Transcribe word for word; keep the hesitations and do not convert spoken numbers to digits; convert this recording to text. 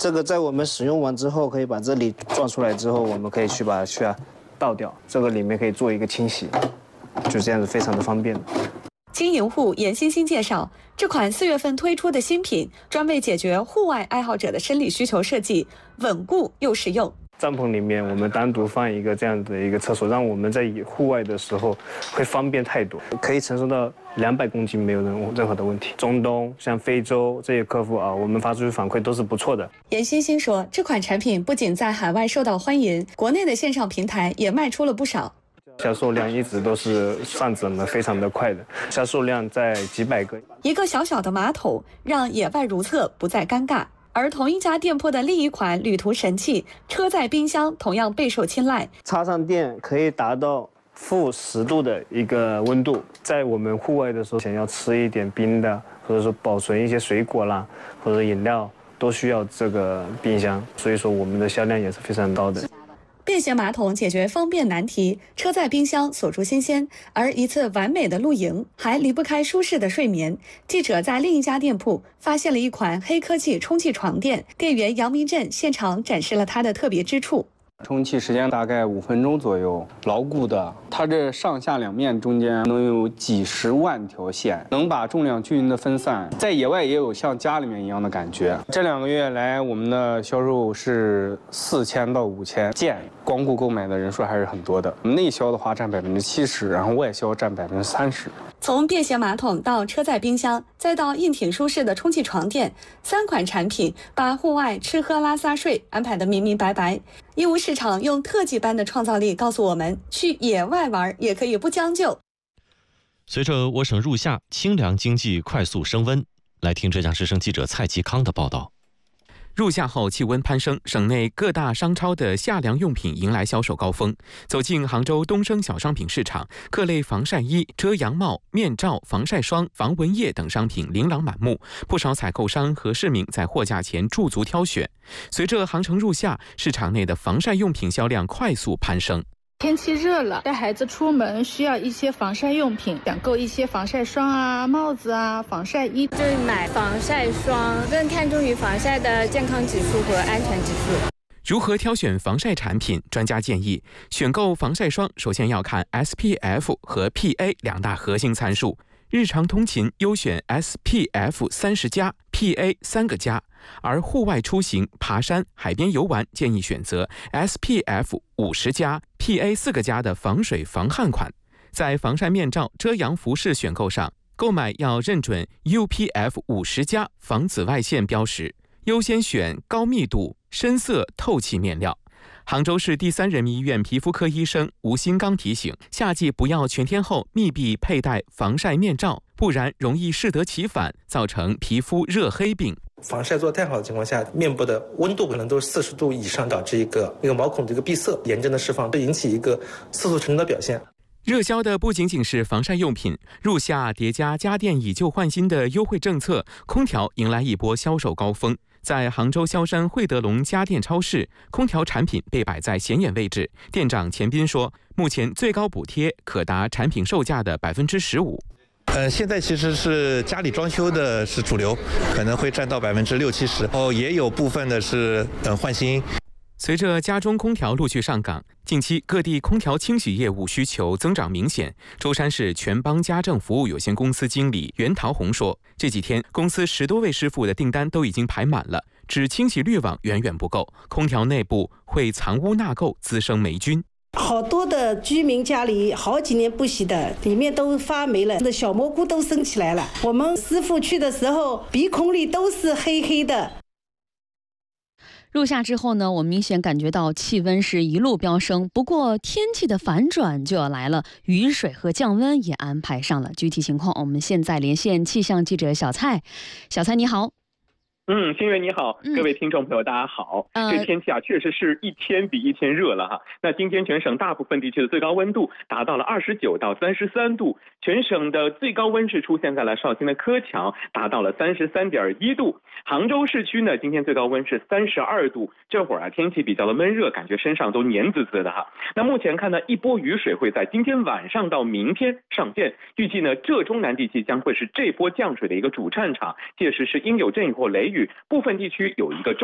这个在我们使用完之后，可以把这里撞出来之后，我们可以去把它去倒掉，这个里面可以做一个清洗，就这样子非常的方便。 经营户严欣欣介绍，这款四月份推出的新品，专为解决户外爱好者的生理需求设计，稳固又实用。 帐篷里面我们单独放一个这样的一个厕所，让我们在户外的时候会方便太多，可以承受到两百公斤没有任任何的问题。中东像非洲这些客户啊，我们发出去反馈都是不错的。 严欣欣说，这款产品不仅在海外受到欢迎，国内的线上平台也卖出了不少。 销售量一直都是上涨的非常的快的，销售量在几百个。 一个小小的马桶让野外如厕不再尴尬。而同一家店铺的另一款旅途神器车载冰箱同样备受青睐， 插上电可以达到负十度的一个温度，在我们户外的时候，想要吃一点冰的，或者说保存一些水果啦，或者饮料，都需要这个冰箱，所以说我们的销量也是非常高的。 便携马桶解决方便难题，车载冰箱锁住新鲜，而一次完美的露营还离不开舒适的睡眠。记者在另一家店铺发现了一款黑科技充气床垫，店员杨明振现场展示了它的特别之处。 充气时间大概五分钟左右，牢固的。它这上下两面中间能有几十万条线，能把重量均匀的分散，在野外也有像家里面一样的感觉。这两个月来，我们的销售是四千到五千件，光顾购买的人数还是很多的。内销的话占百分之七十，然后外销占百分之三十。 从便携马桶到车载冰箱，再到硬挺舒适的充气床垫，三款产品把户外吃喝拉撒睡安排得明明白白。义乌市场用特技般的创造力告诉我们，去野外玩也可以不将就。 随着我省入夏，清凉经济快速升温。来听浙江之声记者蔡其康的报道。 入夏后气温攀升，省内各大商超的夏凉用品迎来销售高峰。走进杭州东升小商品市场，各类防晒衣、遮阳帽、面罩、防晒霜、防蚊液等商品琳琅满目，不少采购商和市民在货架前驻足挑选。随着航程入夏，市场内的防晒用品销量快速攀升。 天气热了，带孩子出门需要一些防晒用品，想购一些防晒霜啊、帽子啊、防晒衣， 就是买防晒霜，更看重于防晒的健康指数和安全指数。 如何挑选防晒产品？专家建议，选购防晒霜首先要看 S P F 和 P A 两大核心参数。日常通勤优选 S P F 三十加 ，P A 三个加。而户外出行、爬山、海边游玩，建议选择 S P F 五十加、P A 四个加的防水防汗款。在防晒面罩、遮阳服饰选购上，购买要认准 U P F 五十加防紫外线标识，优先选高密度、深色、透气面料。杭州市第三人民医院皮肤科医生吴新刚提醒，夏季不要全天候密闭佩戴防晒面罩，不然容易适得其反，造成皮肤热黑病。 防晒做太好的情况下，面部的温度可能都是四十度以上，导致一个一个毛孔的一个闭塞，炎症的释放，会引起一个色素沉着的表现。 热销的不仅仅是防晒用品，入夏叠加家电以旧换新的优惠政策，空调迎来一波销售高峰。在杭州萧山惠德龙家电超市，空调产品被摆在显眼位置。店长钱斌说，目前最高补贴可达产品售价的百分之十五。 呃，现在其实是家里装修的是主流，可能会占到百分之六七十，哦，也有部分的是呃换新。 随着家中空调陆续上岗，近期各地空调清洗业务需求增长明显。舟山市全邦家政服务有限公司经理袁桃红说，这几天公司十多位师傅的订单都已经排满了，只清洗滤网远远不够，空调内部会藏污纳垢，滋生霉菌。 好多的居民家里好几年不洗的，里面都发霉了，那小蘑菇都生起来了。我们师傅去的时候，鼻孔里都是黑黑的。 入夏之后呢，我们明显感觉到气温是一路飙升，不过天气的反转就要来了，雨水和降温也安排上了。具体情况，我们现在连线气象记者小蔡。小蔡你好。 嗯，新月你好，各位听众朋友大家好。嗯、这天气啊，确实是一天比一天热了哈。那今天全省大部分地区的最高温度达到了二十九到三十三度，全省的最高温是出现在了绍兴的柯桥，达到了三十三点一度。杭州市区呢，今天最高温是三十二度。这会儿啊，天气比较的闷热，感觉身上都黏滋滋的哈。那目前看呢，一波雨水会在今天晚上到明天上线，预计呢，浙中南地区将会是这波降水的一个主战场，届时是应有阵雨或雷雨。部分地区有一个中